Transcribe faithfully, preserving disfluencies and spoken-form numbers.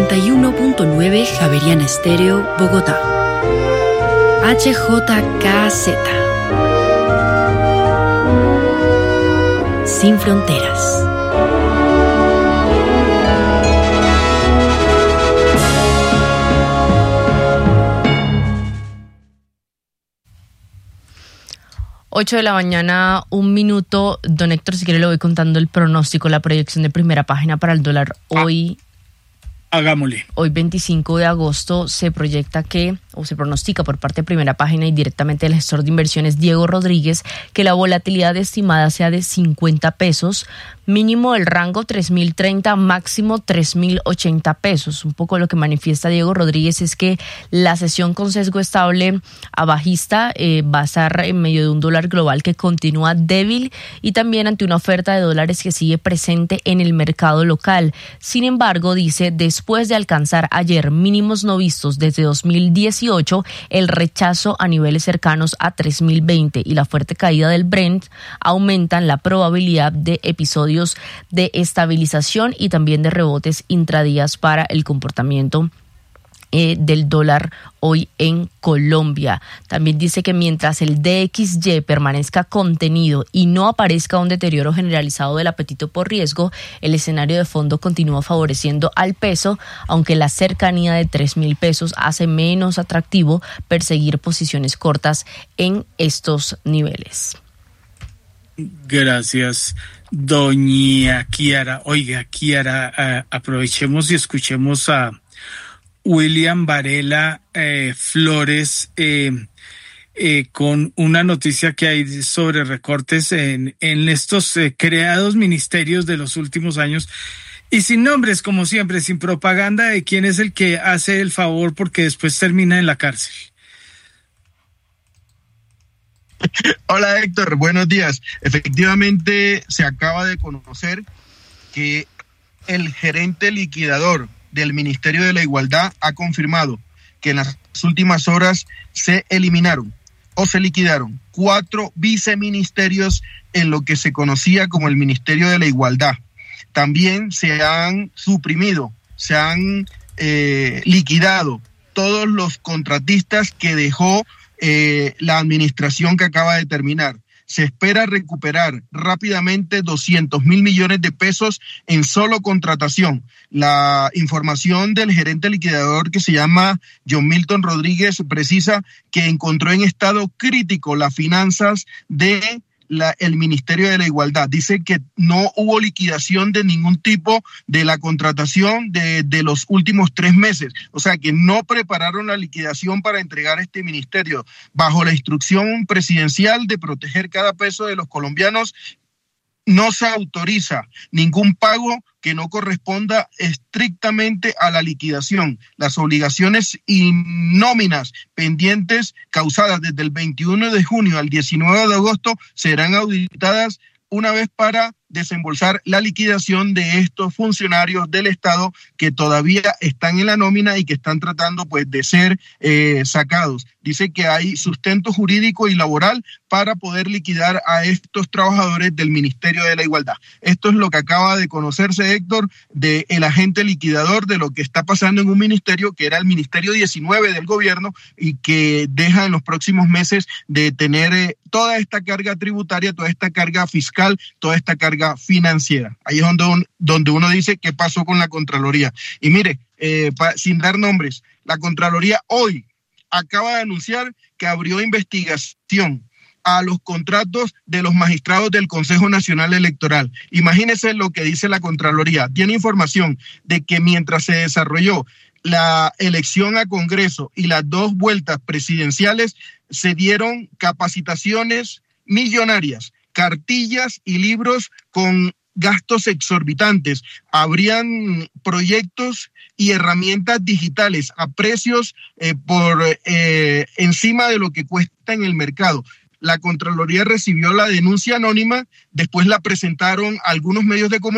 noventa y uno punto nueve Javeriana Estéreo, Bogotá. H J K Z. Sin fronteras. ocho de la mañana, un minuto. Don Héctor, si quiere le voy contando el pronóstico, la proyección de primera página para el dólar hoy. Ah, hagámosle. Hoy veinticinco de agosto se proyecta que, o se pronostica por parte de primera página y directamente del gestor de inversiones Diego Rodríguez, que la volatilidad estimada sea de cincuenta pesos, mínimo del rango tres mil treinta, máximo tres mil ochenta pesos. Un poco lo que manifiesta Diego Rodríguez es que la sesión con sesgo estable a bajista eh, va a estar en medio de un dólar global que continúa débil y también ante una oferta de dólares que sigue presente en el mercado local. Sin embargo, dice, después de alcanzar ayer mínimos no vistos desde dos mil dieciocho, el rechazo a niveles cercanos a tres mil veinte y la fuerte caída del Brent aumentan la probabilidad de episodios de estabilización y también de rebotes intradías para el comportamiento eh, del dólar hoy en Colombia. También dice que mientras el D X Y permanezca contenido y no aparezca un deterioro generalizado del apetito por riesgo, el escenario de fondo continúa favoreciendo al peso, aunque la cercanía de tres mil pesos hace menos atractivo perseguir posiciones cortas en estos niveles. Gracias, doña Kiara. Oiga, Kiara, uh, aprovechemos y escuchemos a William Varela eh, Flores eh, eh, con una noticia que hay sobre recortes en, en estos eh, creados ministerios de los últimos años. Y sin nombres, como siempre, sin propaganda de quién es el que hace el favor porque después termina en la cárcel. Hola Héctor, buenos días. Efectivamente se acaba de conocer que el gerente liquidador del Ministerio de la Igualdad ha confirmado que en las últimas horas se eliminaron o se liquidaron cuatro viceministerios en lo que se conocía como el Ministerio de la Igualdad. También se han suprimido, se han eh, liquidado todos los contratistas que dejó Eh, la administración que acaba de terminar. Se espera recuperar rápidamente doscientos mil millones de pesos en solo contratación. La información del gerente liquidador, que se llama John Milton Rodríguez, precisa que encontró en estado crítico las finanzas de La, el Ministerio de la Igualdad. Dice que no hubo liquidación de ningún tipo de la contratación de, de los últimos tres meses. O sea, que no prepararon la liquidación para entregar este ministerio. Bajo la instrucción presidencial de proteger cada peso de los colombianos, no se autoriza ningún pago que no corresponda estrictamente a la liquidación. Las obligaciones y nóminas pendientes causadas desde el veintiuno de junio al diecinueve de agosto serán auditadas una vez para desembolsar la liquidación de estos funcionarios del Estado que todavía están en la nómina y que están tratando pues de ser eh, sacados. Dice que hay sustento jurídico y laboral para poder liquidar a estos trabajadores del Ministerio de la Igualdad. Esto es lo que acaba de conocerse, Héctor, del agente liquidador de lo que está pasando en un ministerio que era el Ministerio diecinueve del gobierno y que deja en los próximos meses de tener eh, toda esta carga tributaria, toda esta carga fiscal, toda esta carga financiera. Ahí es donde, un, donde uno dice qué pasó con la Contraloría. Y mire, eh, pa, sin dar nombres, la Contraloría hoy acaba de anunciar que abrió investigación a los contratos de los magistrados del Consejo Nacional Electoral. Imagínense lo que dice la Contraloría. Tiene información de que mientras se desarrolló la elección a Congreso y las dos vueltas presidenciales, se dieron capacitaciones millonarias, cartillas y libros con gastos exorbitantes. Habrían proyectos y herramientas digitales a precios eh, por eh, encima de lo que cuesta en el mercado. La Contraloría recibió la denuncia anónima, después la presentaron algunos medios de comunicación